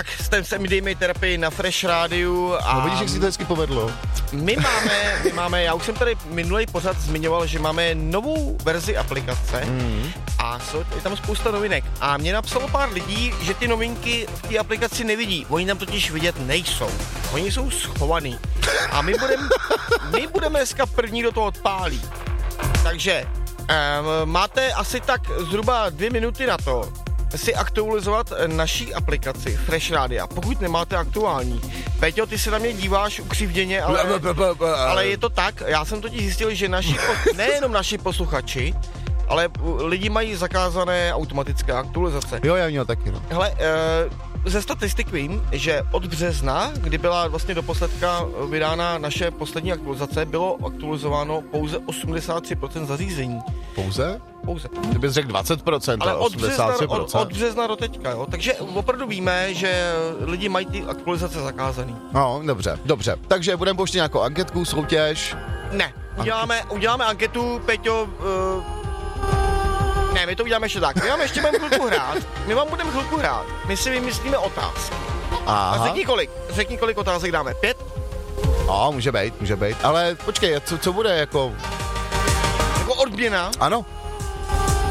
Tak jste se mi dejme terapii na Fresh Rádiu a... No vidíš, jak si to hezky povedlo. My máme, já už jsem tady minulý pořad zmiňoval, že máme novou verzi aplikace a je tam spousta novinek. A mě napsalo pár lidí, že ty novinky v té aplikaci nevidí. Oni tam totiž vidět nejsou. Oni jsou schovaný. A my budeme dneska první do toho odpálí. Takže máte asi tak zhruba 2 minuty na to si aktualizovat naší aplikaci Fresh Rádia, pokud nemáte aktuální. Péťo, ty se na mě díváš ukřivděně, ale je to tak. Já jsem totiž zjistil, že nejenom naši posluchači, ale lidi mají zakázané automatické aktualizace. Jo, já měl taky, no. Hele, ze statistik vím, že od března, kdy byla vlastně do posledka vydána naše poslední aktualizace, bylo aktualizováno pouze 83% zařízení. Pouze? Pouze. Ty bys řekl 20%, ale 83%. Od března do teďka, jo. Takže opravdu víme, že lidi mají ty aktualizace zakázaný. No, dobře. Takže budeme pouštět nějakou anketku, soutěž? Ne, uděláme anketu, Peťo, ne, my to uděláme ještě tak. My vám ještě budeme chvilku hrát. My si vymyslíme otázky. Aha. A řekni kolik otázek dáme. 5? Může být. Ale počkej, co bude jako... Jako odměna? Ano.